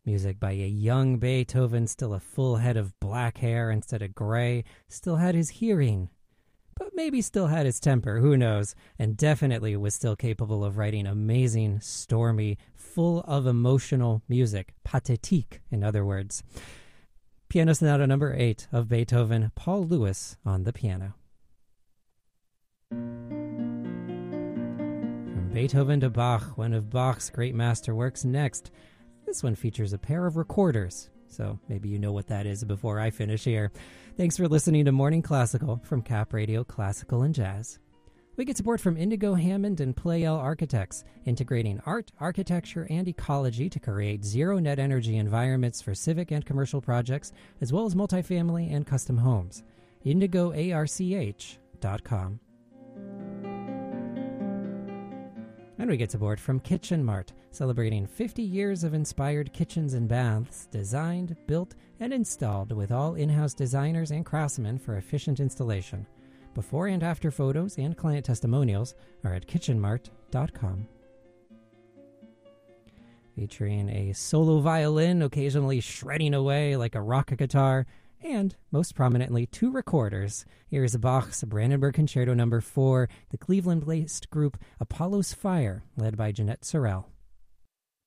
Music by a young Beethoven, still a full head of black hair instead of gray, still had his hearing, but maybe still had his temper, who knows, and definitely was still capable of writing amazing, stormy, full of emotional music, pathétique, in other words. Piano Sonata number 8 of Beethoven, Paul Lewis on the piano. From Beethoven to Bach, one of Bach's great masterworks. Next, this one features a pair of recorders, so maybe you know what that is before I finish here. Thanks for listening to Morning Classical from Cap Radio Classical and Jazz. We get support from Indigo Hammond and Pleyel Architects, integrating art, architecture, and ecology to create zero net energy environments for civic and commercial projects, as well as multifamily and custom homes. IndigoARCH.com. And we get support from Kitchen Mart, celebrating 50 years of inspired kitchens and baths, designed, built, and installed with all in-house designers and craftsmen for efficient installation. Before and after photos and client testimonials are at kitchenmart.com. Featuring a solo violin occasionally shredding away like a rock guitar, and, most prominently, 2 recorders. Here's Bach's Brandenburg Concerto No. 4, the Cleveland-based group Apollo's Fire, led by Jeanette Sorrell.